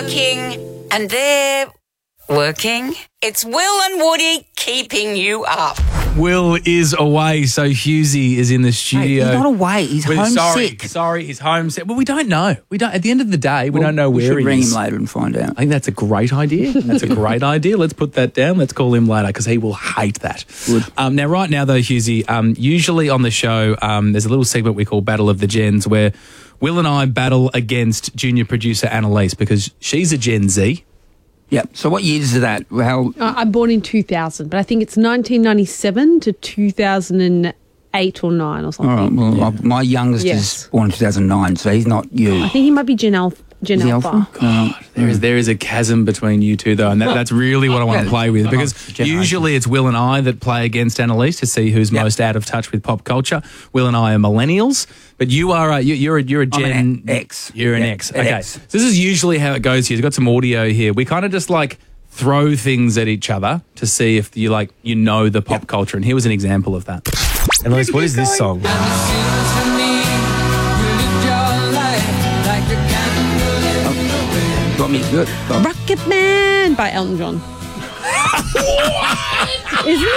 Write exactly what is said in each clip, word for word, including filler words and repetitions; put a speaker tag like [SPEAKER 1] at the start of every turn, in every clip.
[SPEAKER 1] working and they're working. It's Will and Woody keeping you up.
[SPEAKER 2] Will is away, so Husey is in the studio.
[SPEAKER 3] Hey, he's not away. He's
[SPEAKER 2] Well,
[SPEAKER 3] homesick.
[SPEAKER 2] Sorry, sorry, he's homesick. Well, we don't know. We don't. At the end of the day, we
[SPEAKER 3] Well,
[SPEAKER 2] don't know
[SPEAKER 3] we
[SPEAKER 2] where
[SPEAKER 3] should
[SPEAKER 2] he
[SPEAKER 3] ring
[SPEAKER 2] is.
[SPEAKER 3] him later and find out.
[SPEAKER 2] I think that's a great idea. That's a great idea. Let's put that down. Let's call him later because he will hate that.
[SPEAKER 3] Good.
[SPEAKER 2] Um, now, right now, though, Husey, um, usually on the show, um, there's a little segment we call Battle of the Gens where Will and I battle against junior producer Annalise because she's a Gen Z.
[SPEAKER 3] Yep. So what years is that? How?
[SPEAKER 4] Uh, I'm born in two thousand, but I think it's nineteen ninety-seven to two thousand eight or nine or something.
[SPEAKER 3] All right. Well,
[SPEAKER 2] Yeah.
[SPEAKER 3] my, my youngest
[SPEAKER 4] Yes.
[SPEAKER 3] is born in two thousand nine, so he's not you.
[SPEAKER 4] I think he might be Gen Alpha. Gen
[SPEAKER 3] Is he
[SPEAKER 4] Alpha.
[SPEAKER 3] Alpha?
[SPEAKER 2] God, there is there is a chasm between you two, though, and that, that's really what I want to
[SPEAKER 3] Yeah.
[SPEAKER 2] play with because
[SPEAKER 3] Oh, generation.
[SPEAKER 2] usually it's Will and I that play against Annalise to see who's
[SPEAKER 3] Yep.
[SPEAKER 2] most out of touch with pop culture. Will and I are millennials, but you are a, you, you're a you're a
[SPEAKER 3] I'm
[SPEAKER 2] Gen
[SPEAKER 3] an X.
[SPEAKER 2] You're an
[SPEAKER 3] Yeah,
[SPEAKER 2] X.
[SPEAKER 3] an
[SPEAKER 2] Okay,
[SPEAKER 3] X.
[SPEAKER 2] so this is usually how it goes here. We've got some audio here. We kind of just like throw things at each other to see if you like you know the pop culture. And here was an example of that. Annalise, what is this song?
[SPEAKER 3] You want me to do it? Go on.
[SPEAKER 4] Rocket Man by Elton John. Isn't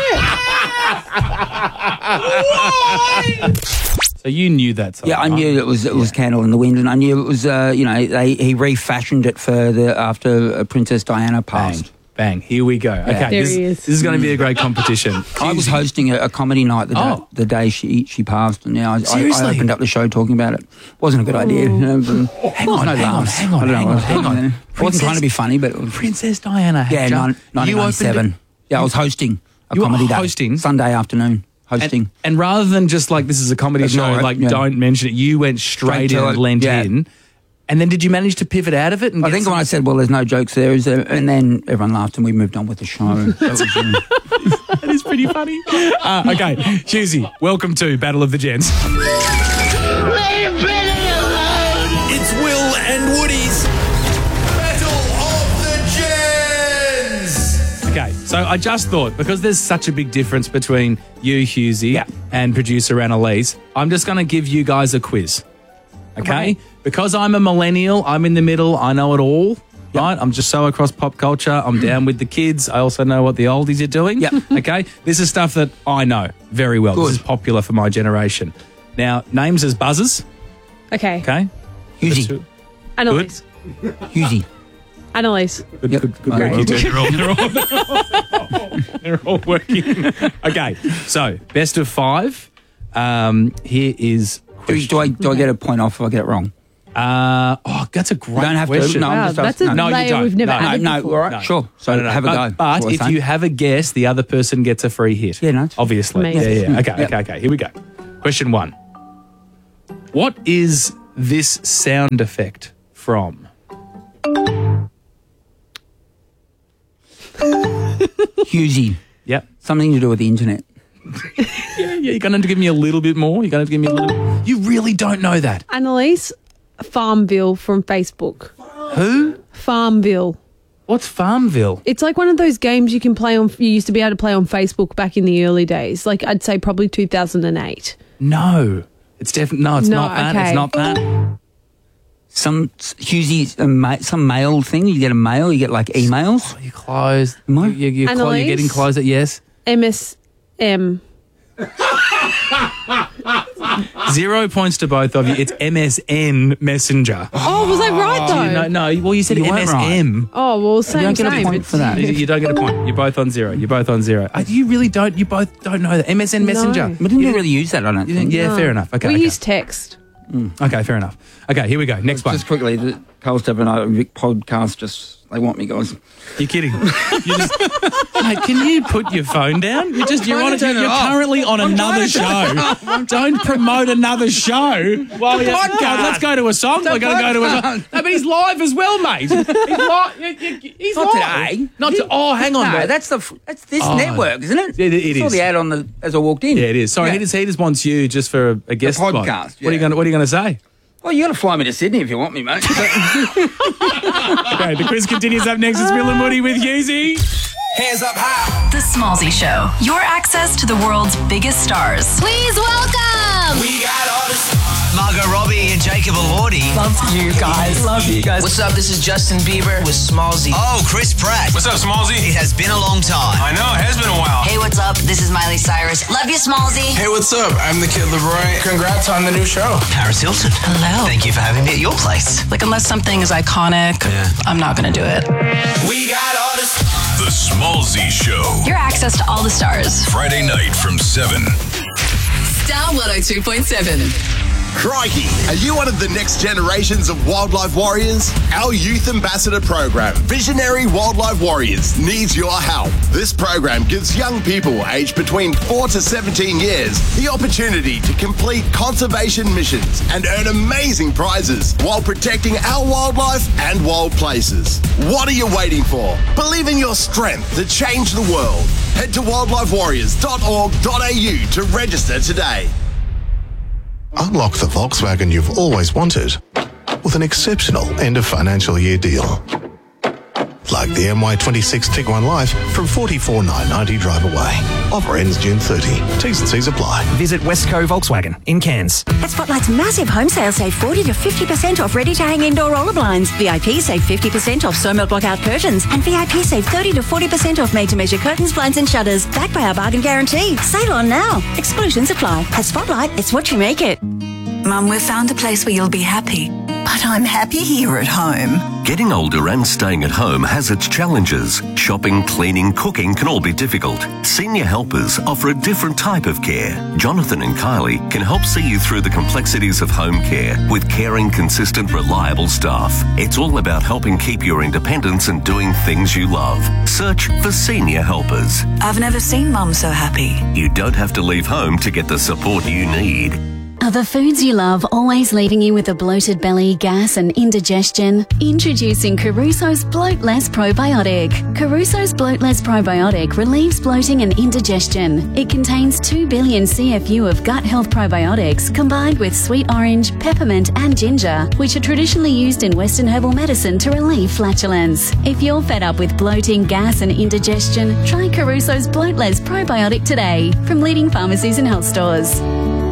[SPEAKER 4] it?
[SPEAKER 2] So you knew that song?
[SPEAKER 3] Yeah, I
[SPEAKER 2] right?
[SPEAKER 3] knew it was it was Candle in the Wind, and I knew it was uh, you know they, he refashioned it for the after uh, Princess Diana
[SPEAKER 2] Bang,
[SPEAKER 3] passed.
[SPEAKER 2] bang. Here we go. Okay,
[SPEAKER 4] There
[SPEAKER 2] this,
[SPEAKER 4] he is.
[SPEAKER 2] this is going to be a great competition.
[SPEAKER 3] I was hosting a, a comedy night the day,
[SPEAKER 2] Oh.
[SPEAKER 3] the day she she passed, and yeah, I, I,
[SPEAKER 2] Seriously?
[SPEAKER 3] I opened up the show talking about it. Wasn't a good idea. You know, but
[SPEAKER 2] Hang on,
[SPEAKER 3] no
[SPEAKER 2] hang on,
[SPEAKER 3] laughs.
[SPEAKER 2] hang on,
[SPEAKER 3] I don't know
[SPEAKER 2] hang
[SPEAKER 3] what
[SPEAKER 2] on,
[SPEAKER 3] was
[SPEAKER 2] hang on.
[SPEAKER 3] happening. I wasn't trying to be funny, but it was,
[SPEAKER 2] Princess Diana. had
[SPEAKER 3] yeah,
[SPEAKER 2] ju-
[SPEAKER 3] nine-
[SPEAKER 2] you opened
[SPEAKER 3] nineteen ninety-seven.
[SPEAKER 2] it-
[SPEAKER 3] Yeah, I was hosting a
[SPEAKER 2] You were
[SPEAKER 3] comedy day.
[SPEAKER 2] hosting?
[SPEAKER 3] Sunday afternoon. Hosting.
[SPEAKER 2] And, and rather than just like this is a comedy show,
[SPEAKER 3] Ignore it,
[SPEAKER 2] like
[SPEAKER 3] yeah.
[SPEAKER 2] don't mention it, you went straight,
[SPEAKER 3] Straight to
[SPEAKER 2] in and
[SPEAKER 3] it,
[SPEAKER 2] lent
[SPEAKER 3] yeah.
[SPEAKER 2] in. And then did you manage to pivot out of it? And
[SPEAKER 3] I
[SPEAKER 2] get
[SPEAKER 3] think
[SPEAKER 2] some-
[SPEAKER 3] when I said, well, there's no jokes there, is there? And then everyone laughed and we moved on with the show. That was, um,
[SPEAKER 2] that is pretty funny. Uh, okay, Husey, welcome to Battle of the Gens.
[SPEAKER 5] It's Will and Woody's Battle of the Gens.
[SPEAKER 2] Okay, so I just thought, because there's such a big difference between you, Husey,
[SPEAKER 3] Yeah.
[SPEAKER 2] and producer Annalise, I'm just going to give you guys a quiz. Okay?
[SPEAKER 4] Okay.
[SPEAKER 2] Because I'm a millennial, I'm in the middle, I know it all, right? I'm just so across pop culture, I'm down with the kids, I also know what the oldies are doing.
[SPEAKER 3] Yep.
[SPEAKER 2] Okay? This is stuff that I know very well.
[SPEAKER 3] Good.
[SPEAKER 2] This is popular for my generation. Now, names as buzzers,
[SPEAKER 4] Okay.
[SPEAKER 2] okay?
[SPEAKER 3] Husey.
[SPEAKER 4] Annalise.
[SPEAKER 3] Husey.
[SPEAKER 4] Annalise.
[SPEAKER 2] Good,
[SPEAKER 3] Yep.
[SPEAKER 2] good, good
[SPEAKER 3] Okay.
[SPEAKER 2] work, you two. They're all, they're, all, they're, all, they're all working. Okay, so best of five. Um, here is
[SPEAKER 3] Do, do, I, do I get a point off if I get it wrong?
[SPEAKER 2] Uh, oh, that's a great
[SPEAKER 3] You don't have
[SPEAKER 2] question.
[SPEAKER 3] to. No, I'm
[SPEAKER 4] Wow,
[SPEAKER 3] just
[SPEAKER 4] that's
[SPEAKER 3] asking.
[SPEAKER 4] a
[SPEAKER 2] No, you
[SPEAKER 4] layer
[SPEAKER 2] don't.
[SPEAKER 4] we've never
[SPEAKER 2] No,
[SPEAKER 4] added
[SPEAKER 3] no,
[SPEAKER 4] before.
[SPEAKER 3] all right, sure. So
[SPEAKER 2] No, no, no.
[SPEAKER 3] have a
[SPEAKER 2] but,
[SPEAKER 3] go.
[SPEAKER 2] But
[SPEAKER 3] That's what
[SPEAKER 2] if
[SPEAKER 3] I'm
[SPEAKER 2] you
[SPEAKER 3] saying.
[SPEAKER 2] have a guess, the other person gets a free hit.
[SPEAKER 3] Yeah, no, it's fine.
[SPEAKER 2] Obviously.
[SPEAKER 4] Amazing.
[SPEAKER 2] Yeah, yeah. Okay,
[SPEAKER 3] Yep.
[SPEAKER 2] okay, okay. Here we go. Question one. What is this sound effect from?
[SPEAKER 3] Husey.
[SPEAKER 2] Yep.
[SPEAKER 3] Something to do with the internet.
[SPEAKER 2] Yeah, yeah. You're going to give me a little bit more. You're going to give me a little. You really don't know that.
[SPEAKER 4] Annalise. Farmville from Facebook.
[SPEAKER 2] Who?
[SPEAKER 4] Farmville.
[SPEAKER 2] What's Farmville?
[SPEAKER 4] It's like one of those games you can play on. You used to be able to play on Facebook back in the early days. Like I'd say probably two thousand eight.
[SPEAKER 2] No. It's definitely no. It's
[SPEAKER 4] No,
[SPEAKER 2] not that.
[SPEAKER 4] okay.
[SPEAKER 2] It's not that.
[SPEAKER 3] Some Husey, a ma- some mail thing. You get a mail. You get like emails.
[SPEAKER 2] You close.
[SPEAKER 3] Am I?
[SPEAKER 2] You, you, you're, clo- you're
[SPEAKER 4] Annalise?
[SPEAKER 2] getting closer. Yes.
[SPEAKER 4] M S M.
[SPEAKER 2] Zero points to both of you. It's M S N Messenger.
[SPEAKER 4] Oh, was I right though?
[SPEAKER 2] No, no. Well, you said
[SPEAKER 3] You
[SPEAKER 2] M
[SPEAKER 3] weren't
[SPEAKER 2] S M.
[SPEAKER 4] Oh well, same
[SPEAKER 3] don't get a
[SPEAKER 4] same.
[SPEAKER 3] point
[SPEAKER 4] It's-
[SPEAKER 3] for that.
[SPEAKER 2] You, you don't get a point. You're both on zero. You're both on zero. Uh, you really don't. You both don't know that M S N Messenger.
[SPEAKER 4] No.
[SPEAKER 3] We didn't really use that, I don't
[SPEAKER 2] You
[SPEAKER 3] think.
[SPEAKER 2] think, yeah,
[SPEAKER 4] No.
[SPEAKER 2] fair enough. Okay,
[SPEAKER 4] We
[SPEAKER 2] okay.
[SPEAKER 4] use text.
[SPEAKER 2] Okay, fair enough. Okay, here we go. Next one.
[SPEAKER 3] Just quickly, the Carl Stephen and I, Vic podcast, just, they want me, guys.
[SPEAKER 2] You're kidding. You just, mate, can you put your phone down? You're just you're
[SPEAKER 3] trying
[SPEAKER 2] on
[SPEAKER 3] to
[SPEAKER 2] it.
[SPEAKER 3] turn
[SPEAKER 2] You're
[SPEAKER 3] it off.
[SPEAKER 2] currently on another show. Don't promote another show. Well, yeah,
[SPEAKER 3] podcast.
[SPEAKER 2] let's go to a song. We're going to go to a song.
[SPEAKER 3] podcast.
[SPEAKER 2] No, but he's live as well, mate. He's live. He's
[SPEAKER 3] Not
[SPEAKER 2] live.
[SPEAKER 3] today.
[SPEAKER 2] Not to, oh, hang on.
[SPEAKER 3] No,
[SPEAKER 2] mate.
[SPEAKER 3] that's the f- that's this
[SPEAKER 2] Oh.
[SPEAKER 3] network, isn't it?
[SPEAKER 2] It- it
[SPEAKER 3] I saw
[SPEAKER 2] is.
[SPEAKER 3] the ad on the as I walked in.
[SPEAKER 2] Yeah, it is. Sorry,
[SPEAKER 3] Yeah.
[SPEAKER 2] he just he just wants you just for a, a guest spot.
[SPEAKER 3] podcast,
[SPEAKER 2] What are you
[SPEAKER 3] yeah.
[SPEAKER 2] going? What are you going to say?
[SPEAKER 3] Well, you got to fly me to Sydney if you want me, mate.
[SPEAKER 2] Okay, the quiz continues up next. It's Will and Woody with Husey.
[SPEAKER 5] Hands up high.
[SPEAKER 6] The Smallsy Show. Your access to the world's biggest stars.
[SPEAKER 7] Please welcome
[SPEAKER 5] We got all the stars.
[SPEAKER 6] Margot Robbie and Jacob Elordi.
[SPEAKER 7] Love you guys. Love you guys.
[SPEAKER 6] What's up? This is Justin Bieber with Smallzy. Oh, Chris Pratt.
[SPEAKER 5] What's up, Smallzy?
[SPEAKER 6] It has been a long time.
[SPEAKER 5] I know, it has been a while.
[SPEAKER 1] Hey, what's up? This is Miley Cyrus. Love you, Smallzy.
[SPEAKER 5] Hey, what's up? I'm the Kid Leroy. Congrats on the new show.
[SPEAKER 6] Paris Hilton.
[SPEAKER 7] Hello.
[SPEAKER 6] Thank you for having me at your place.
[SPEAKER 7] Like, unless something is iconic,
[SPEAKER 6] Yeah.
[SPEAKER 7] I'm not going to do it.
[SPEAKER 5] We got all this.
[SPEAKER 8] The Smallzy Show.
[SPEAKER 7] Your access to all the stars.
[SPEAKER 8] Friday night from seven.
[SPEAKER 7] Star one oh two point seven.
[SPEAKER 9] Crikey, are you one of the next generations of wildlife warriors? Our youth ambassador program, Visionary Wildlife Warriors, needs your help. This program gives young people aged between four to seventeen years the opportunity to complete conservation missions and earn amazing prizes while protecting our wildlife and wild places. What are you waiting for? Believe in your strength to change the world. Head to wildlife warriors dot org dot a u to register today.
[SPEAKER 10] Unlock the Volkswagen you've always wanted with an exceptional end of financial year deal. Like the M Y twenty-six Tiguan Life from forty-four thousand nine hundred ninety drive away. Offer ends June thirtieth. T's and C's apply.
[SPEAKER 11] Visit Westco Volkswagen in Cairns.
[SPEAKER 12] At Spotlight's massive home sale, save forty to fifty percent off ready-to-hang indoor roller blinds. V I P save fifty percent off Somal blockout curtains. And V I P save thirty to forty percent off made-to-measure curtains, blinds and shutters. Backed by our bargain guarantee. Sale on now. Exclusions apply. At Spotlight, it's what you make it.
[SPEAKER 13] Mum, we've found a place where you'll be happy. But I'm happy here at home.
[SPEAKER 14] Getting older and staying at home has its challenges. Shopping, cleaning, cooking can all be difficult. Senior Helpers offer a different type of care. Jonathan and Kylie can help see you through the complexities of home care with caring, consistent, reliable staff. It's all about helping keep your independence and doing things you love. Search for Senior Helpers.
[SPEAKER 13] I've never seen Mum so happy.
[SPEAKER 14] You don't have to leave home to get the support you need.
[SPEAKER 15] Are the foods you love always leaving you with a bloated belly, gas and indigestion? Introducing Caruso's Bloat Less Probiotic. Caruso's Bloat Less Probiotic relieves bloating and indigestion. It contains two billion C F U of gut health probiotics combined with sweet orange, peppermint and ginger, which are traditionally used in Western herbal medicine to relieve flatulence. If you're fed up with bloating, gas and indigestion, try Caruso's Bloat Less Probiotic today from leading pharmacies and health stores.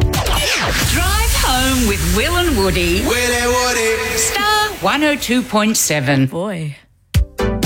[SPEAKER 1] Drive home with Will and Woody.
[SPEAKER 5] Will and Woody.
[SPEAKER 1] Star one oh two point seven.
[SPEAKER 13] Boy.